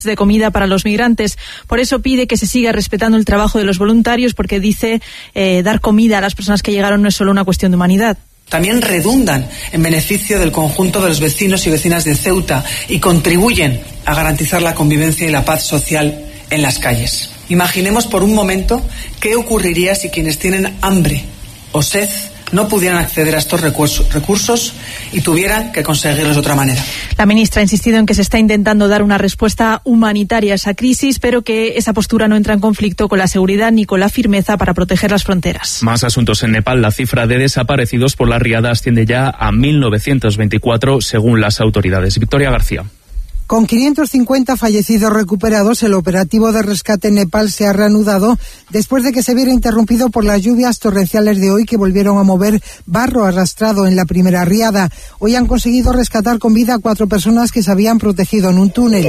de comida para los migrantes. Por eso pide que se siga respetando el trabajo de los voluntarios, porque dice dar comida a las personas que llegaron no es solo una cuestión de humanidad. También redundan en beneficio del conjunto de los vecinos y vecinas de Ceuta y contribuyen a garantizar la convivencia y la paz social en las calles. Imaginemos por un momento qué ocurriría si quienes tienen hambre o sed no pudieran acceder a estos recursos y tuvieran que conseguirlos de otra manera. La ministra ha insistido en que se está intentando dar una respuesta humanitaria a esa crisis, pero que esa postura no entra en conflicto con la seguridad ni con la firmeza para proteger las fronteras. Más asuntos en Nepal. La cifra de desaparecidos por la riada asciende ya a 1.924 según las autoridades. Victoria García. Con 550 fallecidos recuperados, el operativo de rescate en Nepal se ha reanudado después de que se viera interrumpido por las lluvias torrenciales de hoy que volvieron a mover barro arrastrado en la primera riada. Hoy han conseguido rescatar con vida a 4 personas que se habían protegido en un túnel.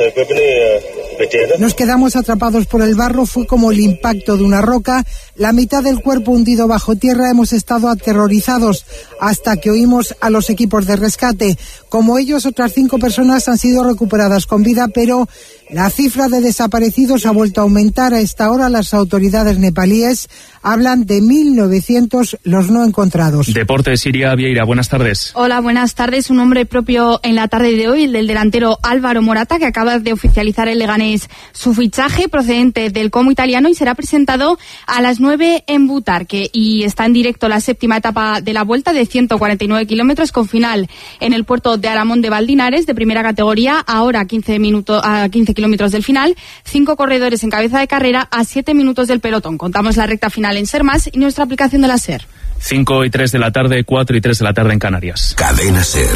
Nos quedamos atrapados por el barro, fue como el impacto de una roca. La mitad del cuerpo hundido bajo tierra, hemos estado aterrorizados hasta que oímos a los equipos de rescate. Como ellos, otras 5 personas han sido recuperadas con vida, pero la cifra de desaparecidos ha vuelto a aumentar. A esta hora las autoridades nepalíes hablan de 1.900 los no encontrados. Deporte, Siria Vieira, buenas tardes. Hola, buenas tardes. Un hombre propio en la tarde de hoy, el del delantero Álvaro Morata, que acaba de oficializar el Leganés su fichaje procedente del Como italiano y será presentado a las 9 en Butarque. Y está en directo la 7ª etapa de la Vuelta de 149 kilómetros con final en el puerto de Aramón de Valdinares, de primera categoría, ahora a 15 kilómetros del final. 5 corredores en cabeza de carrera a 7 minutos del pelotón. Contamos la recta final en Ser Más y nuestra aplicación de la SER. 5:03 de la tarde, 4:03 de la tarde en Canarias. Cadena SER.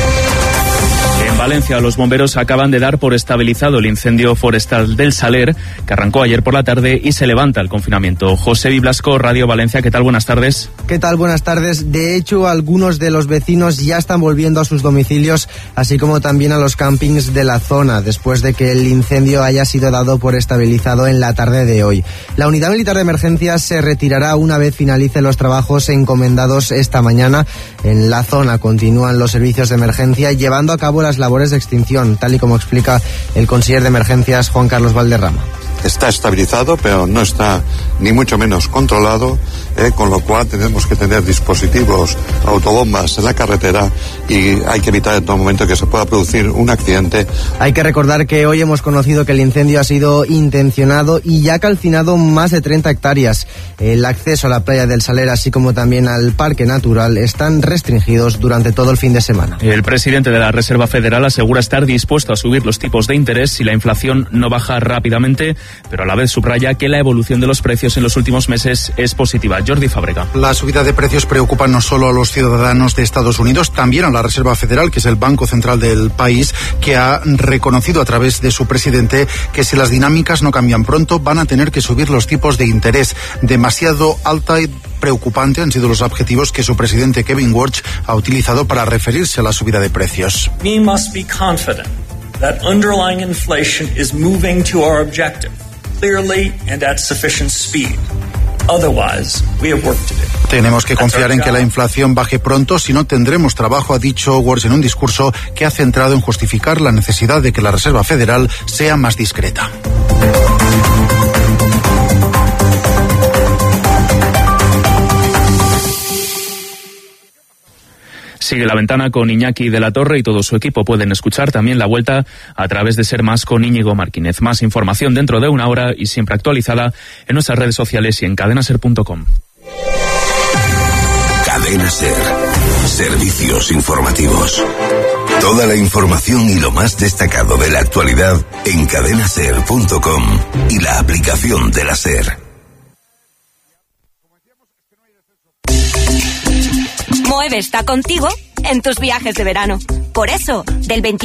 En Valencia, los bomberos acaban de dar por estabilizado el incendio forestal del Saler, que arrancó ayer por la tarde y se levanta el confinamiento. José Biblasco, Radio Valencia, ¿qué tal? Buenas tardes. ¿Qué tal? Buenas tardes. De hecho, algunos de los vecinos ya están volviendo a sus domicilios, así como también a los campings de la zona, después de que el incendio haya sido dado por estabilizado en la tarde de hoy. La unidad militar de emergencias se retirará una vez finalicen los trabajos encomendados esta mañana. En la zona continúan los servicios de emergencia llevando a cabo las labores de extinción, tal y como explica el consejero de emergencias Juan Carlos Valderrama. Está estabilizado, pero no está ni mucho menos controlado, con lo cual tenemos que tener dispositivos, autobombas en la carretera y hay que evitar en todo momento que se pueda producir un accidente. Hay que recordar que hoy hemos conocido que el incendio ha sido intencionado y ya ha calcinado más de 30 hectáreas. El acceso a la playa del Saler, así como también al Parque Natural, están restringidos durante todo el fin de semana. El presidente de la Reserva Federal asegura estar dispuesto a subir los tipos de interés si la inflación no baja rápidamente, pero a la vez subraya que la evolución de los precios en los últimos meses es positiva. Jordi Fábrega. La subida de precios preocupa no solo a los ciudadanos de Estados Unidos, también a la Reserva Federal, que es el banco central del país, que ha reconocido a través de su presidente que si las dinámicas no cambian pronto van a tener que subir los tipos de interés. Demasiado alta y preocupante han sido los adjetivos que su presidente Kevin Warsh ha utilizado para referirse a la subida de precios. We must be confident that underlying inflation is moving to our objective clearly and at sufficient speed. Otherwise, we have work to do. Tenemos que confiar en que la inflación baje pronto, si no tendremos trabajo, ha dicho Warsh en un discurso que ha centrado en justificar la necesidad de que la Reserva Federal sea más discreta. Sigue La Ventana con Iñaki de la Torre y todo su equipo. Pueden escuchar también la vuelta a través de Ser Más con Íñigo Martínez. Más información dentro de una hora y siempre actualizada en nuestras redes sociales y en cadenaser.com. Cadena Ser. Servicios informativos. Toda la información y lo más destacado de la actualidad en cadenaser.com y la aplicación de la Ser. Moeve está contigo en tus viajes de verano. Por eso, del 21